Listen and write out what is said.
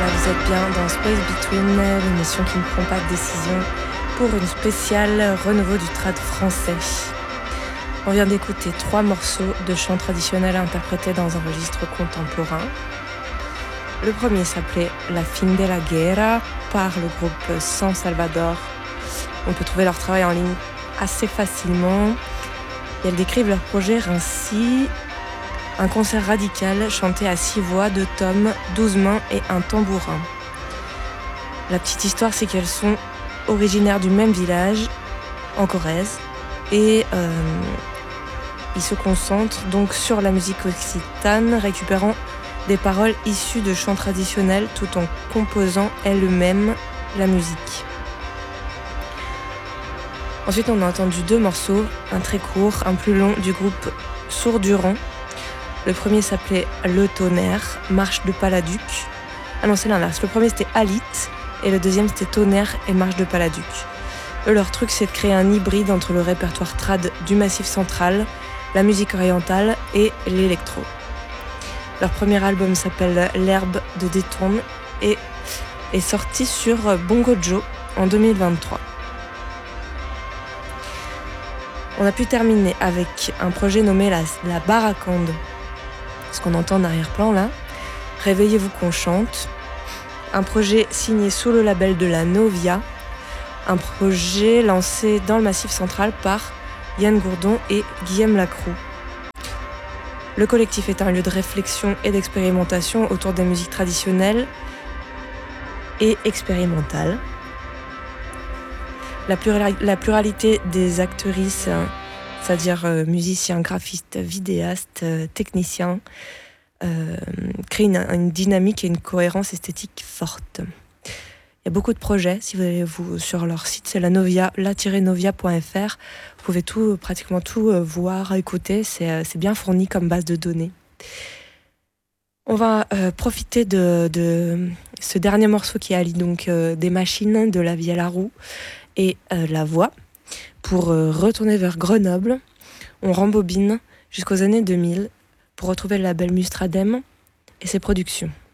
vous êtes bien dans Space Between, l'émission qui ne prend pas de décision pour une spéciale renouveau du trad français. On vient d'écouter 3 morceaux de chants traditionnels interprétés dans un registre contemporain. Le premier s'appelait La fin de la guerra par le groupe San Salvador. On peut trouver leur travail en ligne assez facilement. Et elles décrivent leur projet ainsi: un concert radical chanté à 6 voix, 2 tomes, 12 mains et un tambourin. La petite histoire, c'est qu'elles sont originaires du même village, en Corrèze, et ils se concentrent donc sur la musique occitane, récupérant des paroles issues de chants traditionnels tout en composant elles-mêmes la musique. Ensuite, on a entendu 2 morceaux, un très court, un plus long, du groupe Sourd-Durand. Le premier s'appelait Le Tonnerre, Marche de Paladuc. Ah non, c'est l'inverse. Le premier c'était Alit et le deuxième c'était Tonnerre et Marche de Paladuc. Eux, leur truc, c'est de créer un hybride entre le répertoire trad du Massif central, la musique orientale et l'électro. Leur premier album s'appelle L'herbe de détourne et est sorti sur Bongo Joe en 2023. On a pu terminer avec un projet nommé la Baracande. Ce qu'on entend en arrière-plan là. Réveillez-vous qu'on chante. Un projet signé sous le label de la Novia. Un projet lancé dans le Massif central par Yann Gourdon et Guillaume Lacroux. Le collectif est un lieu de réflexion et d'expérimentation autour des musiques traditionnelles et expérimentales. La pluralité des actrices, c'est-à-dire musiciens, graphistes, vidéastes, techniciens, crée une dynamique et une cohérence esthétique forte. Il y a beaucoup de projets, si vous allez sur leur site, c'est la-novia.fr. Vous pouvez pratiquement tout voir, écouter, c'est bien fourni comme base de données. On va profiter de ce dernier morceau qui allie donc des machines, de la vie à la roue et la voix pour retourner vers Grenoble. On rembobine jusqu'aux années 2000 pour retrouver le label Mustradem et ses productions.